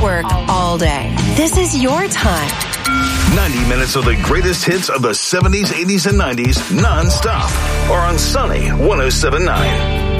work all day. This is your time. 90 minutes of the greatest hits of the 70s, 80s, and 90s non-stop. Or on Sunny 107.9.